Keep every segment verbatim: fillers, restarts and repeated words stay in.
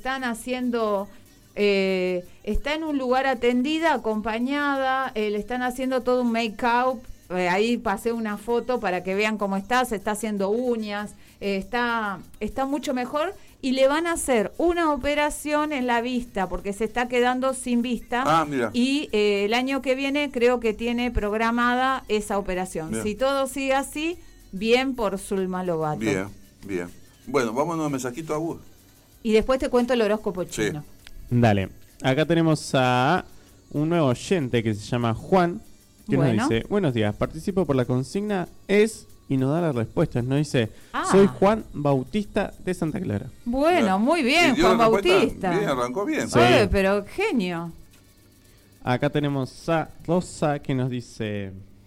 están haciendo, eh, está en un lugar atendida, acompañada, eh, le están haciendo todo un make-up, eh, ahí pasé una foto para que vean cómo está, se está haciendo uñas, eh, está, está mucho mejor. Y le van a hacer una operación en la vista, porque se está quedando sin vista. Ah, mira. Y eh, el año que viene creo que tiene programada esa operación. Bien. Si todo sigue así, bien por Zulma Lobato. Bien, bien. Bueno, vámonos a mensajito a vos. Y después te cuento el horóscopo chino. Sí. Dale. Acá tenemos a un nuevo oyente que se llama Juan, que Bueno. nos dice, buenos días, participo por la consigna es... y nos da las respuestas, nos dice, Ah. soy Juan Bautista de Santa Clara. Bueno, muy bien, ¿Y dio Juan la respuesta? Bautista. Bien, arrancó bien. Sí. Oye, pero genio. Acá tenemos a Rosa que nos dice...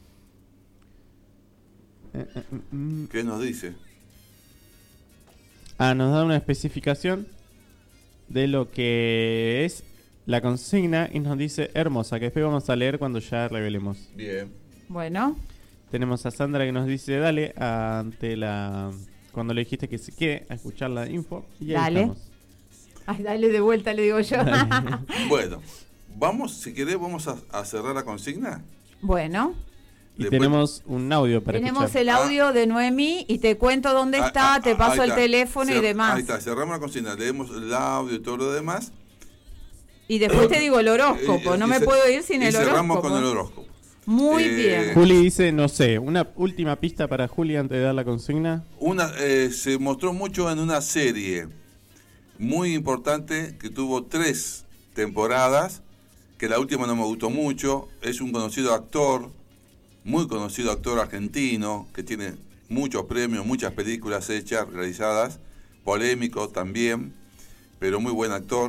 eh, eh, mm, ¿Qué nos dice? ah, nos da una especificación de lo que es la consigna y nos dice hermosa, que después vamos a leer cuando ya revelemos. Bien. Bueno, Tenemos a Sandra que nos dice, dale, ante la... cuando le dijiste que se quede a escuchar la info. Y ahí Dale. estamos. ay, dale de vuelta, le digo yo. Bueno, vamos, si querés, vamos a, a cerrar la consigna. Bueno, Y Después- tenemos un audio para tenemos escuchar. el audio de Noemí y te cuento dónde Ah, está, ah, te ah, paso ahí el está. teléfono y Cer- demás. Ahí está, cerramos la consigna, leemos el audio y todo lo demás. Y después te digo el horóscopo, Eh, no y me ce- puedo ir sin y el cerramos horóscopo. con el horóscopo. Muy Eh, bien. Juli dice, no sé, una última pista para Juli antes de dar la consigna. Una, eh, se mostró mucho en una serie muy importante que tuvo tres temporadas, que la última no me gustó mucho. Es un conocido actor, muy conocido actor argentino, que tiene muchos premios, muchas películas hechas, realizadas, polémico también, pero muy buen actor.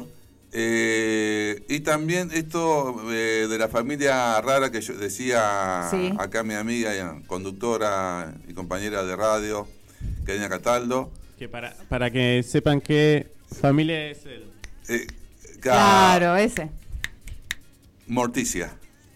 Eh, y también esto eh, de la familia rara que yo decía Sí. acá mi amiga, y conductora y compañera de radio, Karina Cataldo. Que para, para que sepan qué familia es él. Eh, ca- Claro, ese. Morticia.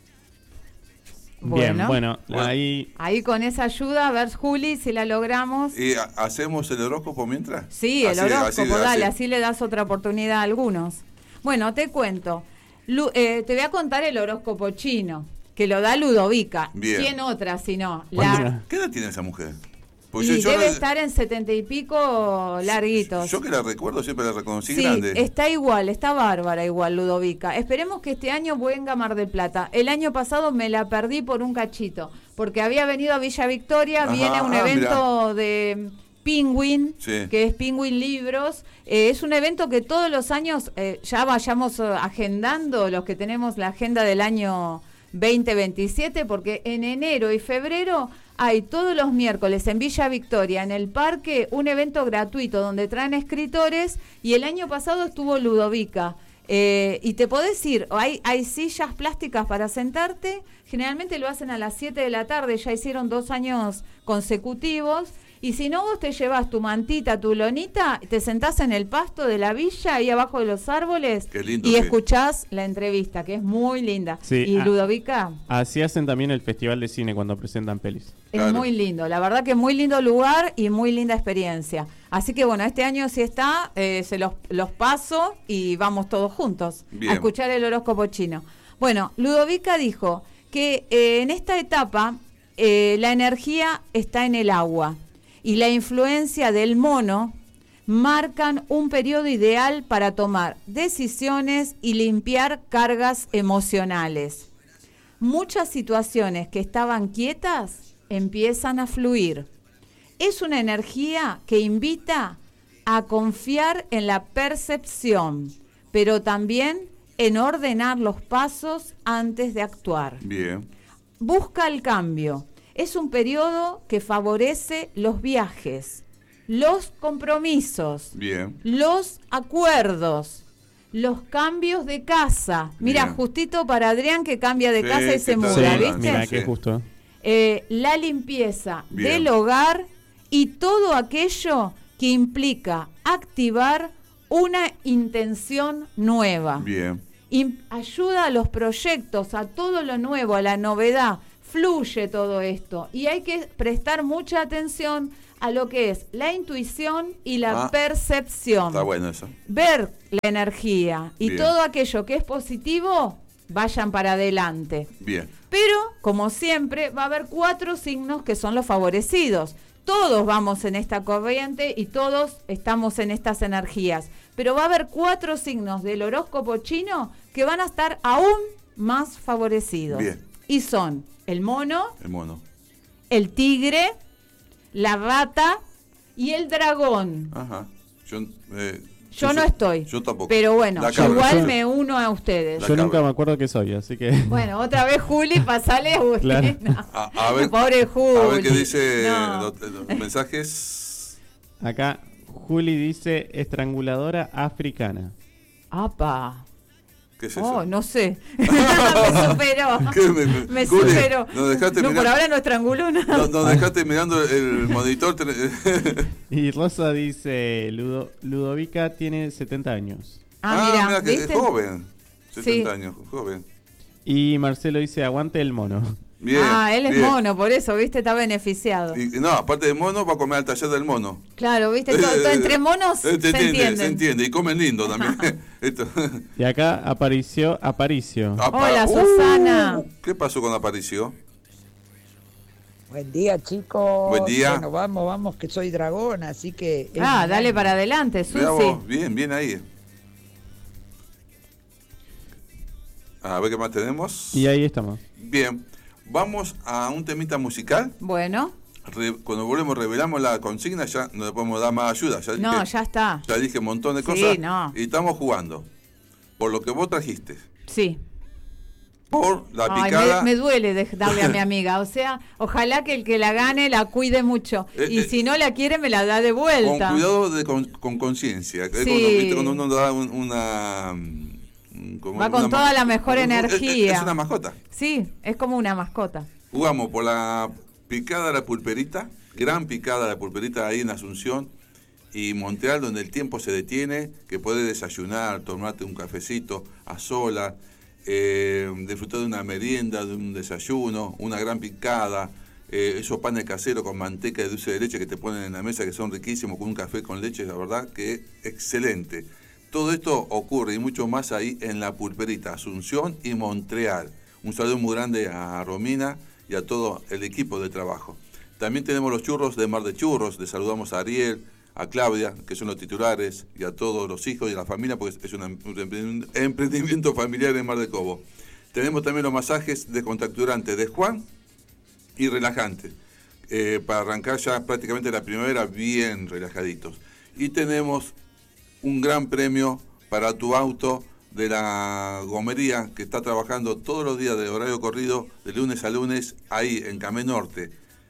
Bien, Bueno. bueno, Bueno. ahí... Ahí con esa ayuda, a ver, Juli, si la logramos. ¿Y ha- hacemos el horóscopo mientras? Sí, el Así- horóscopo, así- dale, así- así le das otra oportunidad a algunos. Bueno, te cuento. Lu- eh, te voy a contar el horóscopo chino, que lo da Ludovica. Bien. ¿Quién otra si no? ¿Cuánto? La, ¿Qué edad tiene esa mujer? Pues y yo, yo debe la- estar en setenta y pico larguitos. Yo que la recuerdo siempre la reconocí Sí, grande. está igual, está bárbara igual Ludovica. Esperemos que este año venga a Mar del Plata. El año pasado me la perdí por un cachito, porque había venido a Villa Victoria, Ajá, viene un ah, evento de Penguin, Sí. que es Penguin Libros. Eh, es un evento que todos los años eh, ya vayamos eh, agendando, los que tenemos la agenda del año veinte veintisiete, porque en enero y febrero hay todos los miércoles en Villa Victoria, en el parque, un evento gratuito donde traen escritores, y el año pasado estuvo Ludovica. Eh, y te podés ir, hay, hay sillas plásticas para sentarte, generalmente lo hacen a las siete de la tarde, ya hicieron dos años consecutivos. Y si no, vos te llevas tu mantita, tu lonita, te sentás en el pasto de la villa, ahí abajo de los árboles, Qué lindo y que- escuchás la entrevista, que es muy linda. Sí, y ah. Ludovica Así hacen también el festival de cine cuando presentan pelis. es Claro. muy lindo, la verdad que muy lindo lugar y muy linda experiencia. Así que bueno, este año si está, eh, se los, los paso y vamos todos juntos Bien. a escuchar el horóscopo chino. Bueno, Ludovica dijo que eh, en esta etapa eh, la energía está en el agua y la influencia del mono marcan un periodo ideal para tomar decisiones y limpiar cargas emocionales. Muchas situaciones que estaban quietas empiezan a fluir. Es una energía que invita a confiar en la percepción, pero también en ordenar los pasos antes de actuar. Bien. Busca el cambio. Es un periodo que favorece los viajes, los compromisos, Bien. los acuerdos, los cambios de casa. Mira, Bien. justito para Adrián que cambia de Sí, casa y que se está muda, sola, ¿viste? Mira, Sí. que justo. Eh, la limpieza Bien. del hogar y todo aquello que implica activar una intención nueva. Bien. Im- ayuda a los proyectos, a todo lo nuevo, a la novedad, fluye todo esto. Y hay que prestar mucha atención a lo que es la intuición y la Ah, percepción. Está bueno eso. Ver la energía y Bien. todo aquello que es positivo, vayan para adelante. Bien. Pero, como siempre, va a haber cuatro signos que son los favorecidos. Todos vamos en esta corriente y todos estamos en estas energías. Pero va a haber cuatro signos del horóscopo chino que van a estar aún más favorecidos. Bien. Y son el mono, El mono. el tigre, la rata y el dragón. Ajá. Yo, eh, Yo yo no soy- estoy. Yo tampoco. Pero bueno, La yo cabra. igual Yo- me uno a ustedes. La Yo cabra. nunca me acuerdo qué soy, así que... Bueno, otra vez Juli, pasale a usted. Claro. No. A, a ver, Pobre Juli. a ver qué dice No. los, los mensajes. Acá Juli dice estranguladora africana. Apa. ¿Qué es eso? Oh, no sé. me superó. ¿Qué me- me- Me Juli, superó. nos dejaste no, por mirar- ahora no estranguló nada. No- Nos dejaste mirando el monitor. te- Y Rosa dice, Ludo- Ludovica tiene setenta años. Ah, mira, que ¿viste? es joven. setenta Sí. años, joven. Y Marcelo dice, aguante el mono. Bien. ah, él es bien. mono, por eso, ¿viste? Está beneficiado. Y, no, aparte de mono, va a comer al taller del mono. Claro, ¿viste? Todo, todo entre monos Eh, se entienden. Se entiende, y comen lindo también. Esto. Y acá apareció Aparicio. Apa- Hola, Susana. ¿Qué pasó con Aparicio? Buen día, chicos. Buen día. Bueno, vamos, vamos, que soy dragón, así que... es Ah, mi dale año. para adelante, Mirá Susi. vos, bien, bien ahí. A ver qué más tenemos. Y ahí estamos. Bien, vamos a un temita musical. Bueno, Re- cuando volvemos, revelamos la consigna, ya no le podemos dar más ayuda. Ya no, dije, ya está. ya dije un montón de Sí, cosas. no. Y estamos jugando. Por lo que vos trajiste. Sí. Por la Ay, picada. me, me duele de- darle a mi amiga. O sea, ojalá que el que la gane la cuide mucho. Eh, Y eh, si no la quiere, me la da de Con vuelta. cuidado, de, con con conciencia. que es Sí. Cuando, ¿viste? cuando uno da un- una. mm, como Va con una toda ma- la mejor es- es- energía. Es una mascota. Sí, es como una mascota. Jugamos por la picada de la pulperita, gran picada de la pulperita ahí en Asunción y Montreal, donde el tiempo se detiene, que puedes desayunar, tomarte un cafecito a solas, eh, disfrutar de una merienda, de un desayuno, una gran picada, eh, esos panes caseros con manteca y dulce de leche que te ponen en la mesa, que son riquísimos, con un café con leche, la verdad que es excelente. Todo esto ocurre y mucho más ahí en la pulperita, Asunción y Montreal. Un saludo muy grande a Romina y a todo el equipo de trabajo. También tenemos los churros de Mar de Churros. Les saludamos a Ariel, a Claudia, que son los titulares, y a todos los hijos y a la familia, porque es un em- emprendimiento familiar en Mar de Cobo. Tenemos también los masajes descontracturantes de Juan y relajantes, eh, para arrancar ya prácticamente la primavera bien relajaditos. Y tenemos un gran premio para tu auto de la gomería, que está trabajando todos los días de horario corrido, de lunes a lunes, ahí en Camé Norte,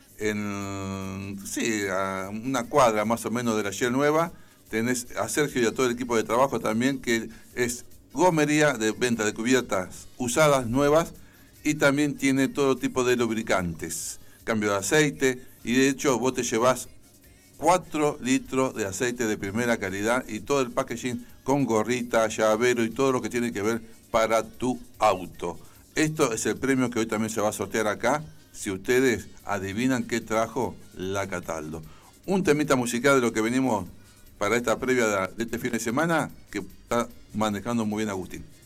en sí, a una cuadra más o menos de la Shell Nueva. Tenés a Sergio y a todo el equipo de trabajo también, que es gomería de venta de cubiertas usadas, nuevas, y también tiene todo tipo de lubricantes, cambio de aceite, y de hecho vos te llevás cuatro litros de aceite de primera calidad y todo el packaging con gorrita, llavero y todo lo que tiene que ver para tu auto. Esto es el premio que hoy también se va a sortear acá, si ustedes adivinan qué trajo la Cataldo. Un temita musical de lo que venimos para esta previa de este fin de semana que está manejando muy bien Agustín.